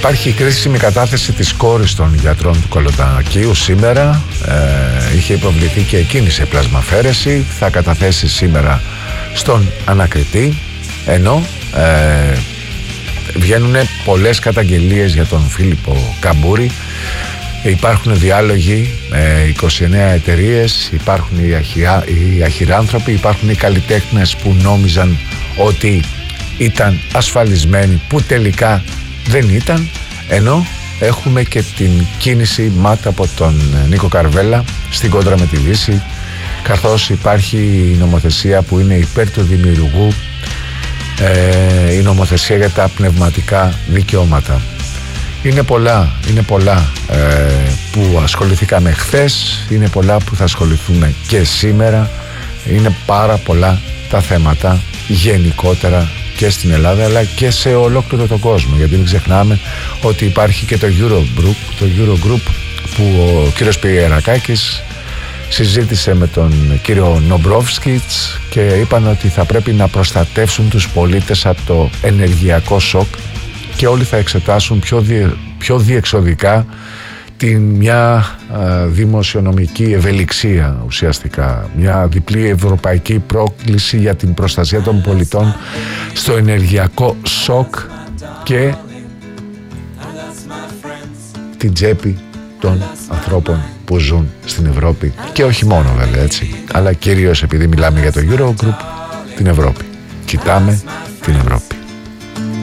Υπάρχει κρίσιμη κατάθεση της κόρης των γιατρών του Κολοτακείου σήμερα. Είχε υποβληθεί και εκείνη σε πλασμαφαίρεση. Θα καταθέσει σήμερα στον ανακριτή. Ενώ βγαίνουν πολλές καταγγελίες για τον Φίλιππο Καμπούρη. Υπάρχουν διάλογοι, 29 εταιρείες, υπάρχουν οι αχυράνθρωποι, υπάρχουν οι καλλιτέχνες που νόμιζαν ότι ήταν ασφαλισμένοι, που τελικά δεν ήταν, ενώ έχουμε και την κίνηση ΜΑΤ από τον Νίκο Καρβέλα στην κόντρα με τη Δύση, καθώς υπάρχει η νομοθεσία που είναι υπέρ του δημιουργού, η νομοθεσία για τα πνευματικά δικαιώματα. Είναι πολλά που ασχοληθήκαμε χθες, είναι πολλά που θα ασχοληθούμε και σήμερα. Είναι πάρα πολλά τα θέματα γενικότερα και στην Ελλάδα αλλά και σε ολόκληρο τον κόσμο, γιατί μην ξεχνάμε ότι υπάρχει και το Eurogroup που ο κύριος Πιερακάκης συζήτησε με τον κύριο Νομπρόφσκιτς και είπαν ότι θα πρέπει να προστατεύσουν τους πολίτες από το ενεργειακό σοκ και όλοι θα εξετάσουν πιο διεξοδικά μια δημοσιονομική ευελιξία, ουσιαστικά μια διπλή ευρωπαϊκή πρόκληση για την προστασία των πολιτών στο ενεργειακό σοκ και την τσέπη των ανθρώπων που ζουν στην Ευρώπη, και όχι μόνο βέβαια, έτσι, αλλά κυρίως επειδή μιλάμε για το Eurogroup, την Ευρώπη. Κοιτάμε την Ευρώπη.